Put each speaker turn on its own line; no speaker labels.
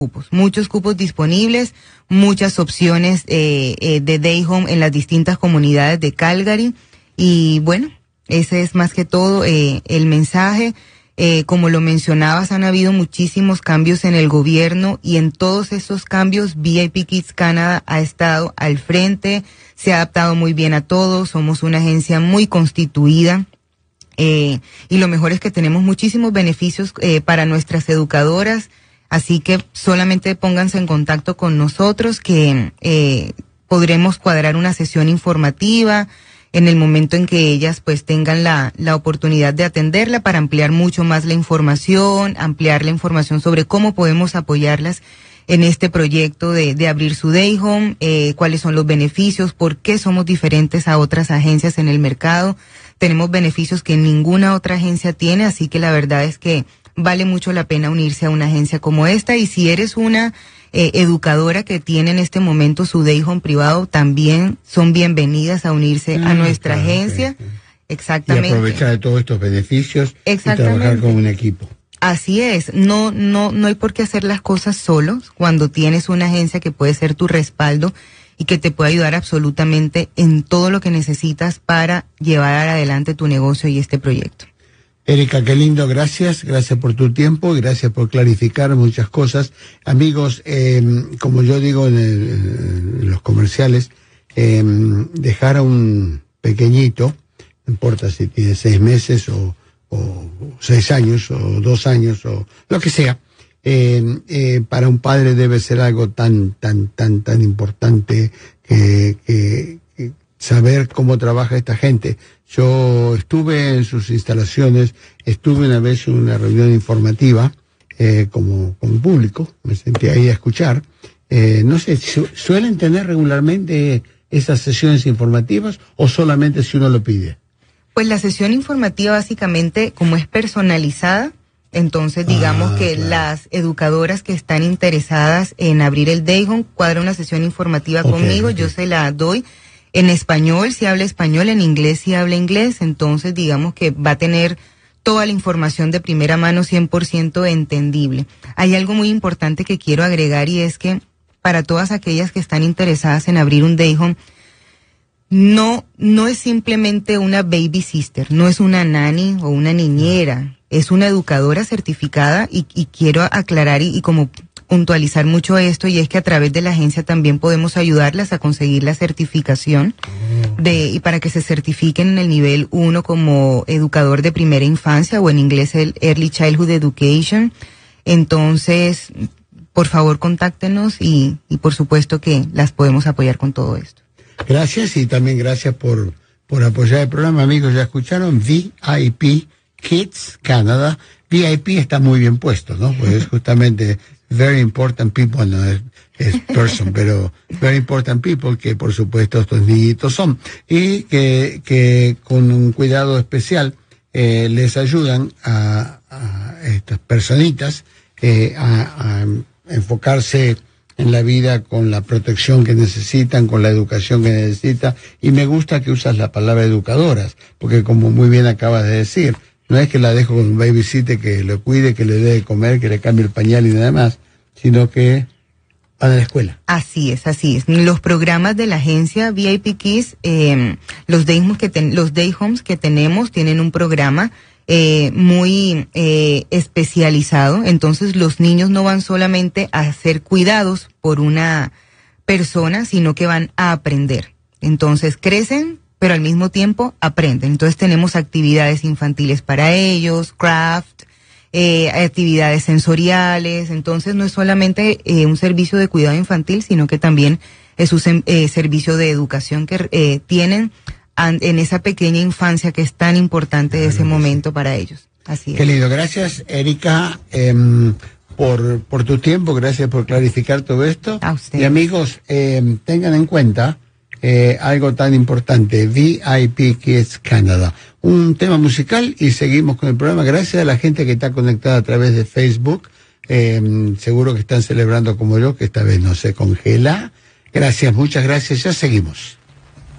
muchos cupos disponibles, muchas opciones de day home en las distintas comunidades de Calgary. Y bueno, ese es más que todo el mensaje. Como lo mencionabas, han habido muchísimos cambios en el gobierno y en todos esos cambios VIP Kids Canada ha estado al frente, se ha adaptado muy bien a todos, somos una agencia muy constituida. Y lo mejor es que tenemos muchísimos beneficios para nuestras educadoras, así que solamente pónganse en contacto con nosotros que podremos cuadrar una sesión informativa en el momento en que ellas pues tengan la oportunidad de atenderla para ampliar mucho más la información, ampliar la información sobre cómo podemos apoyarlas en este proyecto de abrir su day home, cuáles son los beneficios, por qué somos diferentes a otras agencias en el mercado. Tenemos beneficios que ninguna otra agencia tiene, así que la verdad es que vale mucho la pena unirse a una agencia como esta. Y si eres una educadora que tiene en este momento su day home privado, también son bienvenidas a unirse a nuestra agencia.
Okay.
Exactamente.
Y aprovechar de todos estos beneficios y trabajar con un equipo.
Así es, no hay por qué hacer las cosas solos cuando tienes una agencia que puede ser tu respaldo y que te puede ayudar absolutamente en todo lo que necesitas para llevar adelante tu negocio y este proyecto.
Erika, qué lindo, gracias por tu tiempo y gracias por clarificar muchas cosas. Amigos, como yo digo en los comerciales, dejar a un pequeñito, no importa si tiene 6 meses o 6 años o 2 años o lo que sea, para un padre debe ser algo tan importante que saber cómo trabaja esta gente. Yo estuve en sus instalaciones, estuve una vez en una reunión informativa como público, me senté ahí a escuchar. No sé, ¿suelen tener regularmente esas sesiones informativas o solamente si uno lo pide?
Pues la sesión informativa básicamente, como es personalizada, entonces digamos que claro, las educadoras que están interesadas en abrir el day home cuadran una sesión informativa conmigo, yo se la doy en español si habla español, en inglés si habla inglés, entonces digamos que va a tener toda la información de primera mano 100% entendible. Hay algo muy importante que quiero agregar y es que para todas aquellas que están interesadas en abrir un day home, no es simplemente una baby sister, no es una nanny o una niñera, es una educadora certificada y quiero aclarar y como puntualizar mucho esto, y es que a través de la agencia también podemos ayudarlas a conseguir la certificación y para que se certifiquen en el nivel 1 como educador de primera infancia o en inglés el Early Childhood Education. Entonces, por favor, contáctenos y por supuesto que las podemos apoyar con todo esto.
Gracias y también gracias por apoyar el programa, amigos. Ya escucharon VIP Kids Canada. VIP está muy bien puesto, ¿no? Pues es justamente very important people, no es person, pero very important people que por supuesto estos niñitos son y que con un cuidado especial les ayudan a estas personitas a enfocarse en la vida con la protección que necesitan, con la educación que necesitan. Y me gusta que usas la palabra educadoras, porque como muy bien acabas de decir, no es que la dejo con un babysitter que lo cuide, que le dé de comer, que le cambie el pañal y nada más, sino que van a la escuela.
Así es. Los programas de la agencia VIP Kids, los day homes que tenemos tienen un programa muy especializado, entonces los niños no van solamente a ser cuidados por una persona, sino que van a aprender. Entonces crecen, pero al mismo tiempo aprenden. Entonces tenemos actividades infantiles para ellos, craft, actividades sensoriales. Entonces no es solamente un servicio de cuidado infantil, sino que también es un servicio de educación que tienen en esa pequeña infancia que es tan importante de ese momento para ellos. Así es.
Qué lindo. Gracias, Erika, por tu tiempo. Gracias por clarificar todo esto.
A usted.
Y amigos, tengan en cuenta algo tan importante, VIP Kids Canada. Un tema musical y seguimos con el programa. Gracias a la gente que está conectada a través de Facebook. Seguro que están celebrando como yo, que esta vez no se congela. Gracias, muchas gracias. Ya seguimos.